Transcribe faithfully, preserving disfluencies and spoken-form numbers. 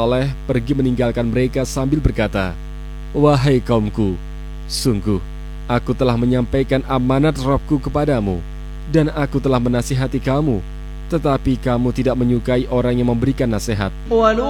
Saleh pergi meninggalkan mereka sambil berkata, "Wahai kaumku, sungguh aku telah menyampaikan amanat Rabbku kepadamu, dan aku telah menasihati kamu, tetapi kamu tidak menyukai orang yang memberikan nasihat.